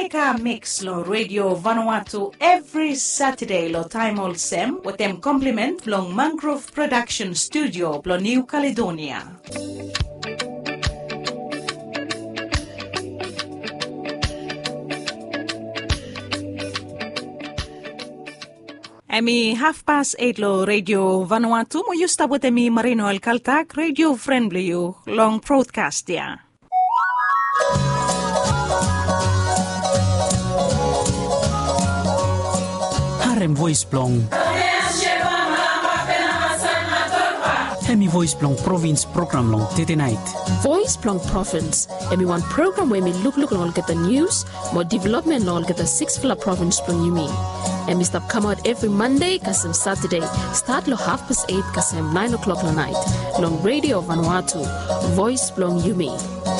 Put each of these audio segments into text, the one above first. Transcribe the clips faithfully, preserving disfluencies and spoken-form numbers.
Meka mix lo Radio Vanuatu every Saturday lo time all sem with them compliment long Mangrove Production Studio lo New Caledonia. Emi half past eight lo Radio Vanuatu mo yusta with emi Marino El Kaltak radio friendly you long broadcast ya. Harem voice blong. Emi voice blong province program long tete night. Voice blong province. Emi one program where me look look long get the news, more development long get the six fila province blong you mean. And we stop come out every Monday, kasem Saturday. Start lo half past eight, kasem nine o'clock la night. Long Radio Vanuatu, Voice Blong Yumi.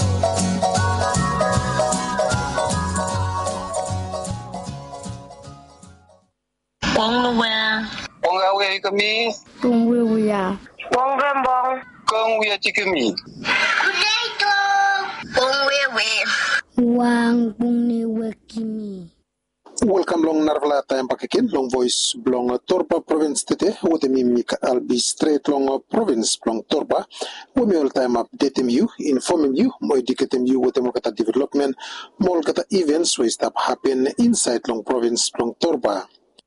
Bongwe. Bongwe kami. Bongwe wea. Bongwe bong. Bongwe chikami. Kuleito. Bongwe we. Wang bongwe wekimi. Welcome long Narvala time pakakin long voice blong Torba province tete with me Mika Albi straight long province blong Torba we me all time update you informing you more educate you with the more development more kata events we stop happen inside long province blong Torba.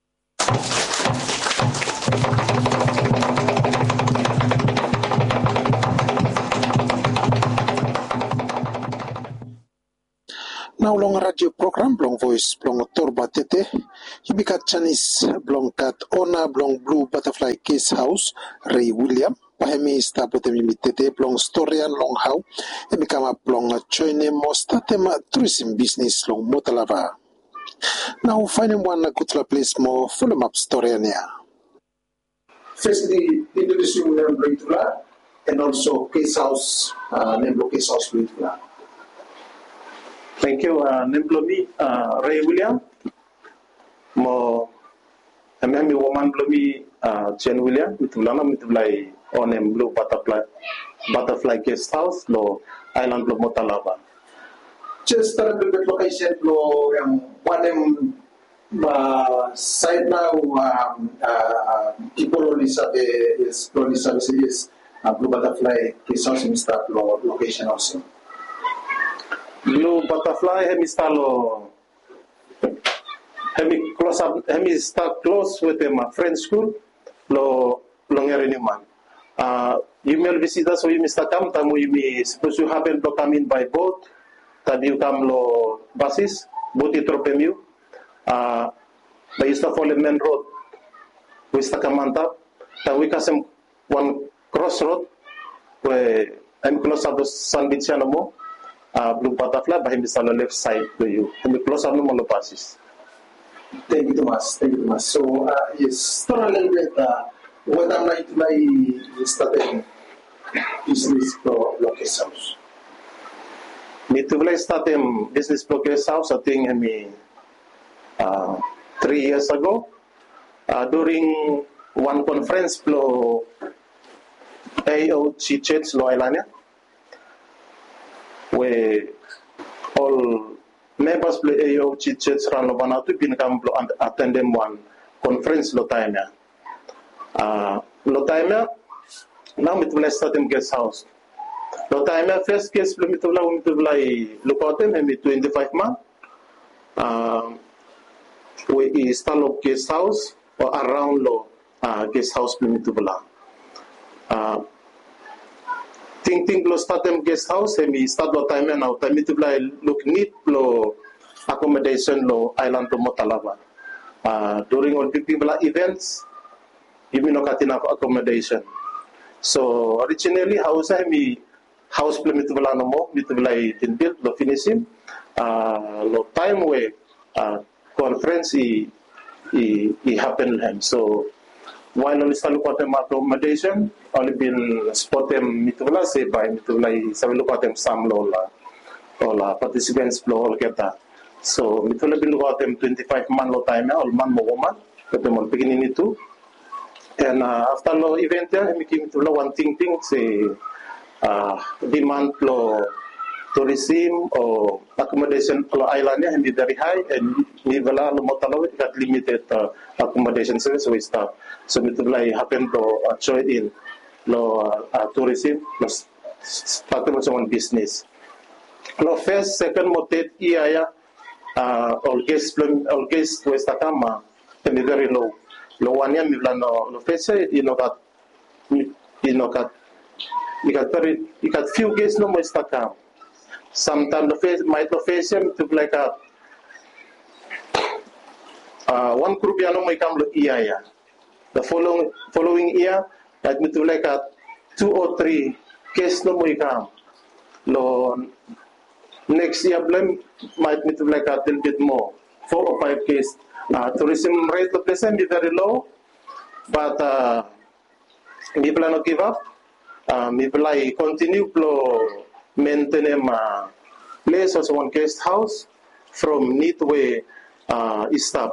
Now long radio program blong voice blong Torba tete hibikat Chinese blong kat ona blong blue butterfly case house Ray William pahemi stapotemi tete blong storian long how emi kama blong choine mosta tema tourism business long Motalava. Now finding one good place more follow up storian ya. Firstly, introducing William Blitula and also case house uh, Nemblo case house Blitula. Thank you, uh, Nemblomi, uh, Ray William. Mo, kami woman Blomi, uh, Jen William, mitulana mitulai on Blue Butterfly, Butterfly Guest House, lo Island lo Motalava. Just a little bit location lo yang one uh, side now um, uh, people only sabi is only sabi is Blue Butterfly Guest House in start lo location also. Blue Butterfly, hemi stalo, hemi close up, hemi start close with my friend school, lo longer man. Uh, you may visit us, so you mister come, tamu you may suppose you happen to come in by boat, tabi you come lo buses, boat itropem you. Uh, by you start follow main road, we start kamanta, tabi we kasem one crossroad, where I'm close up to San Bicianomo. Uh, Blue Butterfly, but him is on the left side to you. Him close up no more passes. Thank you, Thomas. Thank you, Thomas. So, uh, yes, tell a little bit uh, what I'm like to my starting business for Locust House. Me to play starting business for Locust House, I think me uh, three years ago uh, during one conference for A O C Church Lo Ilania, where all members of A O C Church ran Vanuatu bin come and attend one conference lo time ya. Uh, lo time ya, now we will start in guest house. Lo time ya first case we will we will look at them maybe twenty-five months. Uh, we install guest house or around lo uh, guest house we will. Uh, Ting ting lo start them guest house, hemi start lo time now. Time itu belai look neat lo accommodation lo island lo Motalava. Uh, during all big big events, you may not get enough accommodation. So originally house hemi house plan itu belai nomo, itu belai tin build lo finishing. Uh, lo time we uh, conference i i i happen hem. So while only start look at them accommodation, only been spot them mitula say by mitula sabi look at them some lola lola participants lo all get that. So mitula been look at them twenty-five man lo time all man mo woman but them all beginning itu. And uh, after lo event ya, hemi kim mitula one thing thing say uh, demand lo tourism or accommodation kalau islandnya can be very high and ni bala lo motalo kat limited uh, accommodation service we staff so itu belai happen to uh, join in lo uh, tourism lo start macam business lo first second motet iya ya uh, always always west kama can be very low lo one ya mi blano lo first you know that you know that ikat very ikat few guests no mo istakam sometimes the face might the face him to like a uh, one group ya no may come lo iya ya the following following year that me to like a two or three case no may come lo next year blame might me to like a little bit more four or five case uh, tourism rate of the same be very low but uh, me plan not give up uh, me plan continue to maintain ma place as one guest house from Neatway uh, staff.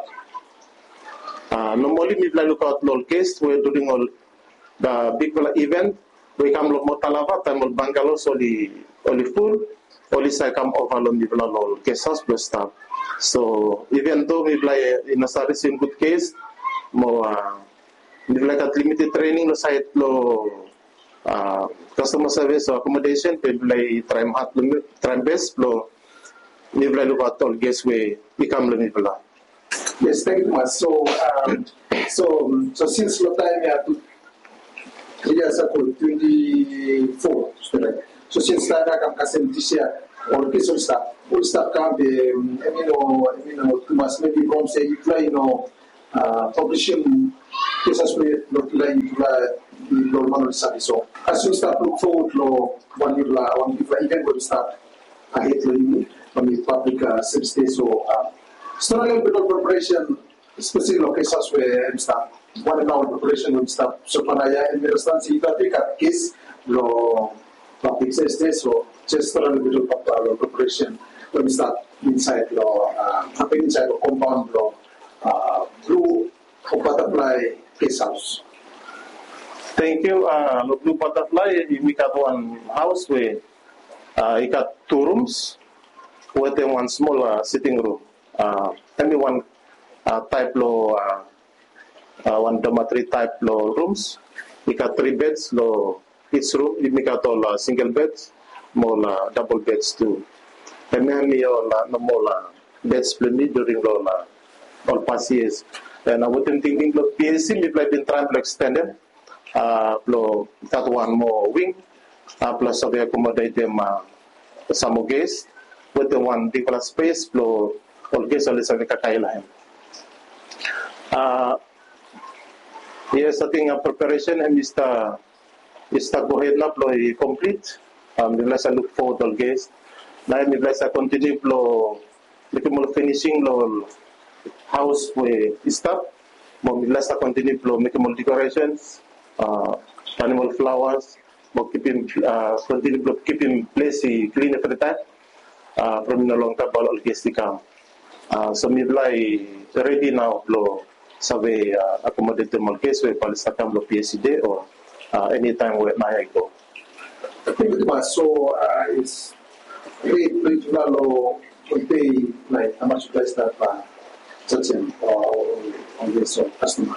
Uh, normally me plan look out all guests we during all the big event we come lo motalava time all bungalow so li only full only say come over lo me plan all guest house plus staff. So even though me plan in a service in good case mo uh, me plan kat limited training lo site lo Uh, customer service or accommodation people like try mat try best lo nibla lu batol guess we become lo nibla. Yes, thank you much. So um, so so since lo time ya tu years ago twenty-four so since time ya kam kasem tisha or kiso staff all staff kam be emino emino tumas maybe from say you try no uh, publishing kisas we lo try to lo manual service. So as you start look forward lo one year la one year event will start ahead lo ini from the public uh, service day. So uh, start a little bit of preparation, especially lo cases where I'm start one and hour preparation will start. So panaya in the instance ita dekat case lo public service day. So just start a little bit of uh, preparation when we start inside lo uh, happen inside lo compound lo uh, blue or butterfly case house. Thank you. Uh, lo Blue Butterfly, we got one house where uh, we got two rooms with one small uh, sitting room. Uh, only one uh, type lo uh, uh, one dormitory type lo rooms. We got three beds lo each room. We got all uh, single beds, more uh, double beds too. And we all uh, no more uh, beds plenty during lo uh, all past years. And I was thinking lo P S C we play been trying to extend it. Uh, lo that one more wing uh, plus we accommodate them uh, some more guests with the one big space lo all guests only sa kakailahan. Uh, yes, I think uh, preparation and is the is the go ahead na lo complete. Um, we bless I look forward all guests. Now we bless I continue lo lo finishing lo house we stop. Mo we bless I continue lo make more decorations. Uh, animal flowers, but keep him uh, continue to keep him place clean every time. Uh, from no longer ball all guests come. Uh, so me blay ready now lo sabe uh, accommodate them all guests we palista come lo P S C day or uh, anytime where I go. Thank you much. So uh, it's great great to know pay like how much price that uh, certain uh, on this customer.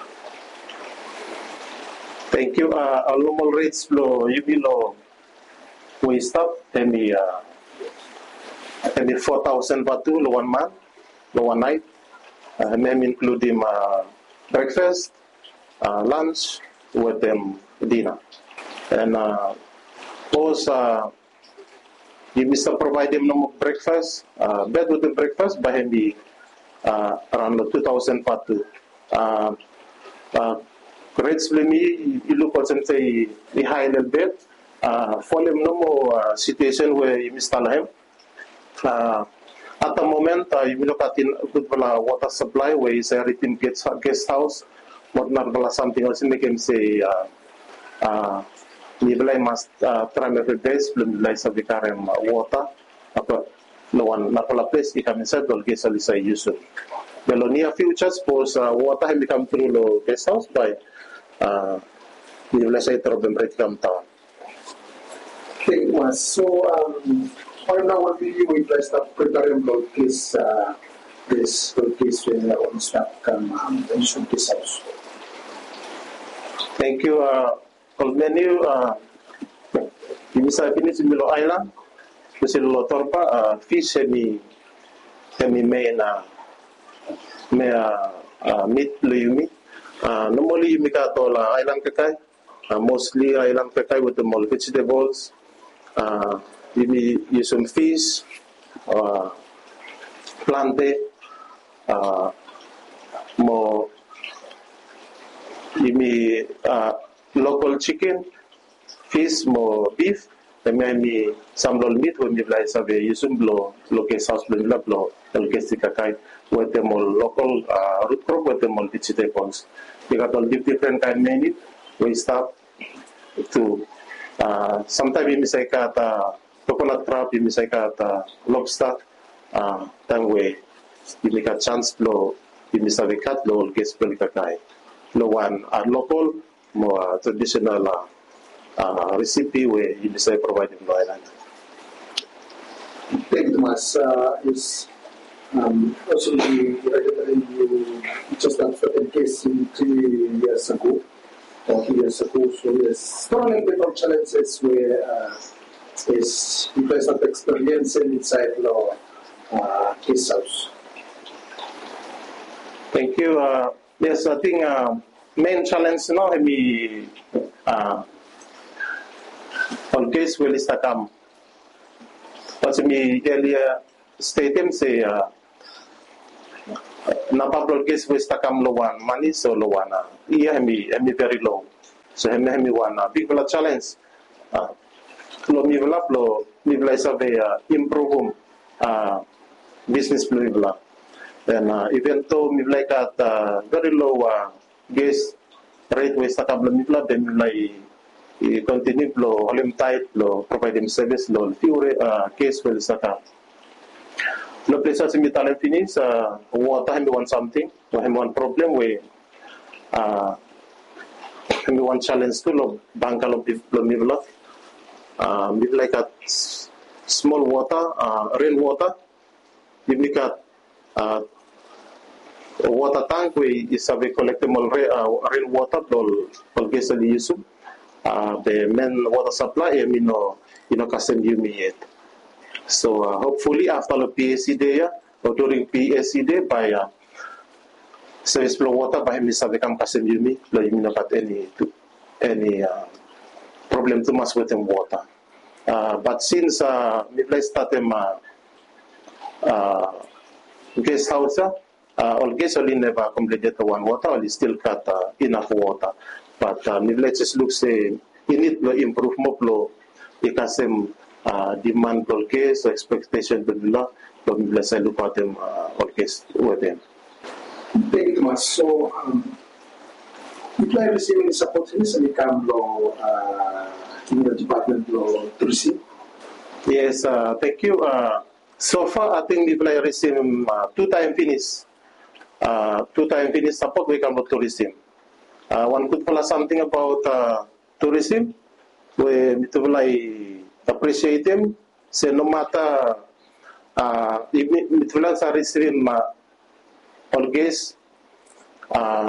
Thank you. Uh, our normal rates lo you below we stop and the uh, and the four thousand batu lo one month lo one night. Uh, and then including uh, breakfast, uh, lunch with them dinner. And uh, those uh, you mister provide them no breakfast, uh, bed with the breakfast by the uh, around two thousand batu. Uh, uh, Rates for me, you look at and say the high little bit. Uh, for them, no more uh, situation where you install him. Uh, at the moment, uh, you look at in good uh, water supply where you say everything gets guest house, but not something else. Make him say, uh, uh, you must uh, try every day, like some carrying water. But no one, not all place, he come inside, or guest house is useful. The near future, suppose uh, water has become through the guest house by. Uh, you let's say problem rate come down. Okay, so um, or now what we we try start preparing for this uh, this for this when uh, on staff can um, shoot this house. Thank you. Uh, all menu. Uh, Bisa finish Milo Island. Bisa lo torpa uh, fish hemi hemi me na me uh, meat lo yumi. Uh, normally yumi ka to la island kakai. Uh, mostly island kakai with the more vegetables. Uh, yumi use some fish. Uh, plante. Uh, more yumi uh, local chicken. Fish mo beef, and maybe some lol meat when you like have a usum blow, local sauce blow, blow, and get the kakai with them all local uh, root crop with them all vegetables. We got all different kind menu. We start to uh, sometimes we miss a cat coconut crab, we miss a cat lobster. Uh, that way, you make a chance blow, you miss a cat blow, get spell kakai. No one are local, more traditional. Uh, Uh, recipe where you decide provided in the island. Thank you, Thomas. Uh, is um, also you, you just had in case in three years ago or three years ago. So yes, strong bit of challenges where uh, is you guys have experience inside the uh, case house. Thank you. Uh, yes, I think uh, main challenge now me. Uh, On case will is come. As me earlier stated, say uh, na public case will come low one money so low one. Yeah, me me very low. So me me one big challenge. Uh, lo me will lo me will is a improve uh business lo will. Then uh, even though me like at uh, very low uh, gas rate will come lo me will then like I continue lo halim tight lo providing service lo few uh, case will saka lo place as metal finish uh, water him want something or him want problem we uh him want challenge to lo banka lo lo mivlo uh me like a small water uh rain water you make a uh water tank we is a collectible uh, rain water lo lo gasoli use Uh, the main water supply I mean no you know custom yumi yet. So uh, hopefully after the P S C day or during P S C day by uh, service flow water by Mister become custom yumi lo yumi not any to, any uh, problem too much with them water. Uh, but since uh, we start them uh, uh, guest house uh, all guests only never completed the one water only still got uh, enough water. But uh, let's just look say you need to improve more flow. You can say uh, demand per case, expectation to the law. But let's look at them uh, all case with them. Thank you much. So, um, if I receiving support in this, become law uh, in the department law to receive. Yes, uh, thank you. Uh, so far, I think if I receive uh, two time finish, uh, two time finish support, we can go to receive. Uh, one could tell us something about uh, tourism. We I appreciate them. Say no matter uh, if we are receiving uh, all guests, uh,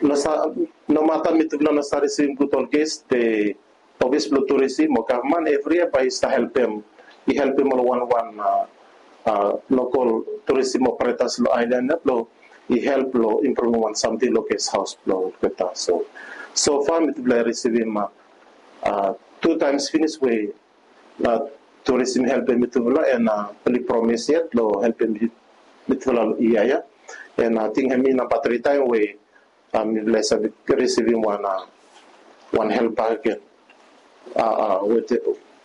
no matter if we are receiving good all guests, the obvious tourism or government every year by to help them. He help them all one one uh, uh, local tourism operators lo island lo. He help lo improve on something local house lo kita. So so far we are receiving uh, uh, two times finish way uh, tourism help them to and uh, promise yet lo help them with lo iya and I think hemi na three time way um less receiving one uh, one help again uh, uh, with the,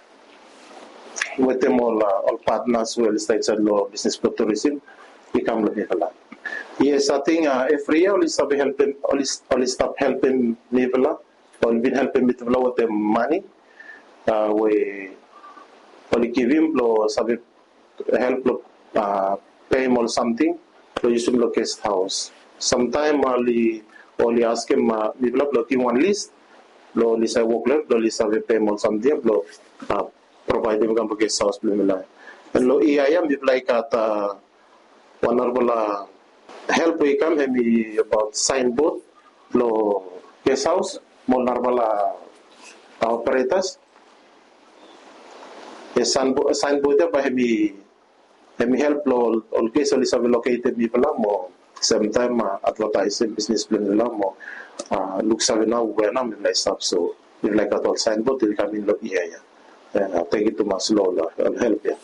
with them all uh, all partners well states and law business for tourism become lo nila. Yes, I think uh, every year only stop helping, only, only stop helping Nivola, only been helping with the money. Uh, we only give him, lo sabi help uh, pay him or something. Lo use him lo guest house. Sometime only only ask him uh, Nivola lo give one list. Lo list I work left, lo list sabi pay him or something. Lo uh, provide him come guest house. Lo iya mi like at honorable uh, help we come me about signboard lo guest house mo narvala operators e signboard signboard ba mi mi help lo all case only have located me pala mo same time uh, advertising business plan nila mo uh, look sa na we na mi like stop so mi like at all signboard will come in lo iya uh, thank you to mas lola I'll help you.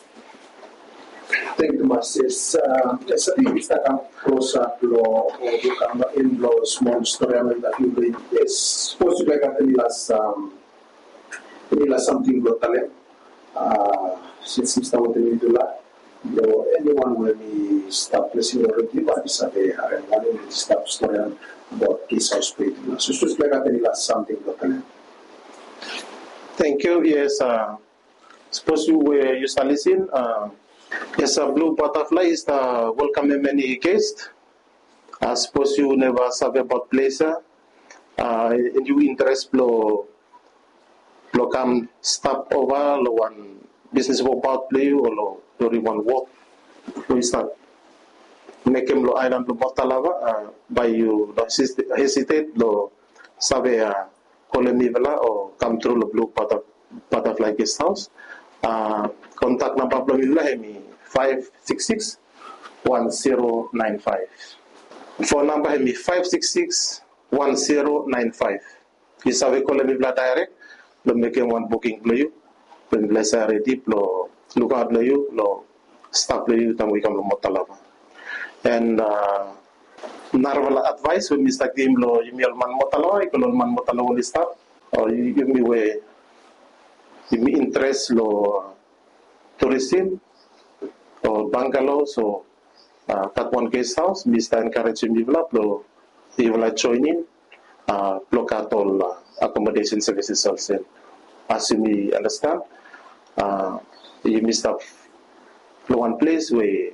Thank you, Mas. Yes, uh, yes, I think it's that close up law or look at the in-law small story that you bring. It's supposed to be like a last, um, last something about talent. Uh, since Mister Wotemi Dula, though anyone will be start listening already, but it's a very hard one will start story about case house plate. So it's supposed to be like a last something about talent. Thank you. Yes, uh, suppose you were you start listening. Uh, Yes, a blue butterfly is the welcome many guests. I suppose you never saw about pleasure. Uh, and you interest blow blow come stop over lo one business about play or lo do one work. We start make him lo island lo botalava uh, by you lo hesitate lo sabe uh, call me vela or come through lo blue butter, butterfly guest house. Uh, contact number nila hemi five six six one zero nine five. Phone number hemi five six six one zero nine five. You sabi call me bla direct. Lo make one booking lo you. When bless ready lo look out lo you lo stop lo you tamu ikam lo motalava. And uh, narwala advice when Mister Game lo email man motalawa ikolo man motalawa li stop or you give me way. If me interest lo tourism or bungalows or uh, that one guest house, Mister encouraging me lo you will join in uh, look at all uh, accommodation services also. As you may understand, uh, you must have one place where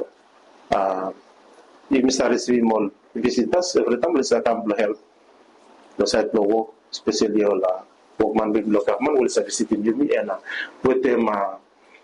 uh, you must have received more visitors every time. Let's come to help. The site lo work, especially all. Uh, Workman with local man will service it in Jimmy and uh, with them uh,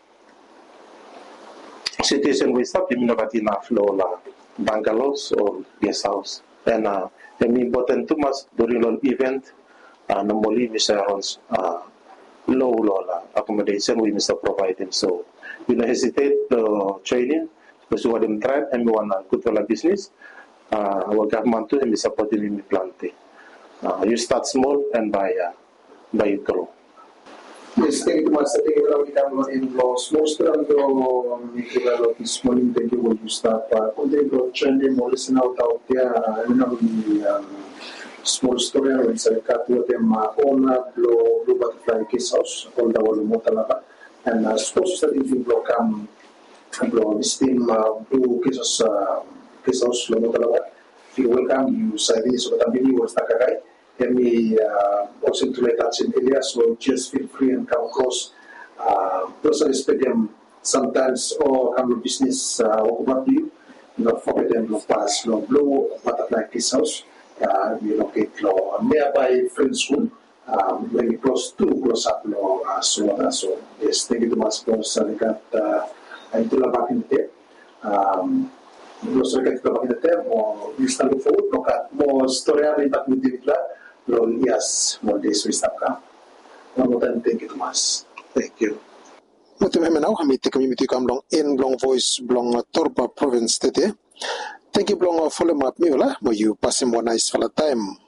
situation we stop you not enough low bungalows or guest house and uh, the important to us during the event uh, normally Mister runs uh, low low accommodation we Mister provide them so we don't hesitate to training because we them try and we want good for the business uh, our government to Mister supporting in the planting uh, you start small and by uh, by you grow. Yes, thank you much. Thank you very much. In laws, most of the develop this morning. Thank you when you start. When they go trending, more listen out out there. You know the small story. When I cut with them, own blue blue butterfly case house. All the whole motalaba. And uh, suppose that if you block um, blow this team blue case house case house lo motalaba. If you welcome you say this, so that I'm was takagai. Let me uh, also to let us in areas so just feel free and come across. Uh, those are the sometimes or come to business uh, what you not forget them to pass no blue butterfly kiss house. Uh, we locate law nearby friends school. Um, when we close to close up law uh, so on so yes thank you to my sponsor got uh, I do la back in there. Um, Los requests to back in the more you stand forward look at more story about with the Lord, yes, more days we stop ka. One more time, thank you, Thomas. Thank you. Mutim heme now hamiti community kam long in long voice long Torba province tete. Thank you long follow map mi wala mo you pass him one nice for the time.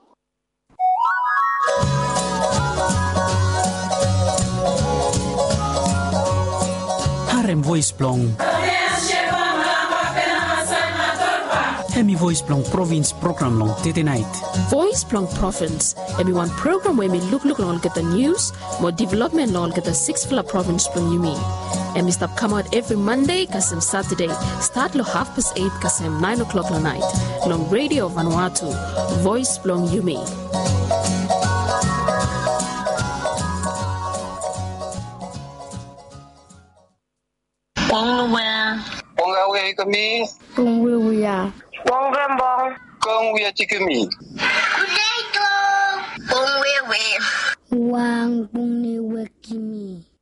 Harem voice blong. Hemi Voice Blong Province program long tete night. Voice Blong Province. Everyone program where me look look long get the news, more development long get the six fila province blong you mean. And we stop come out every Monday, kasem Saturday. Start lo half past eight, kasem nine o'clock la night. Long Radio Vanuatu. Voice Blong you mean. Ponga we kami. Pungwiya. Bong rembong. Kong we chikimi. Kudaito. Pungwewe. Wang bungniwe kimi.